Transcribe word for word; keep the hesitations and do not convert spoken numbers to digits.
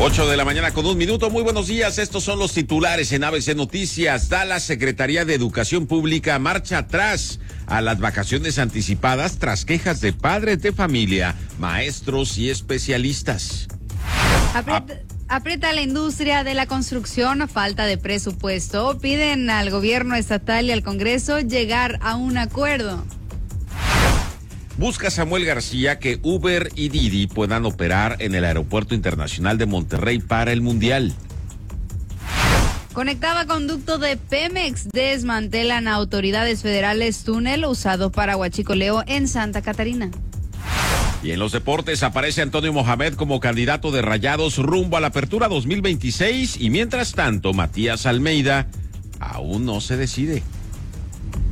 Ocho de la mañana con un minuto. Muy buenos días. Estos son los titulares en A B C Noticias. Da la Secretaría de Educación Pública marcha atrás a las vacaciones anticipadas tras quejas de padres de familia, maestros y especialistas. Aprieta, aprieta la industria de la construcción, falta de presupuesto. Piden al gobierno estatal y al Congreso llegar a un acuerdo. Busca Samuel García que Uber y Didi puedan operar en el Aeropuerto Internacional de Monterrey para el Mundial. Conectaba conducto de Pemex. Desmantelan autoridades federales túnel usado para huachicoleo en Santa Catarina. Y en los deportes aparece Antonio Mohamed como candidato de Rayados rumbo a la Apertura dos mil veintiséis y mientras tanto Matías Almeida aún no se decide.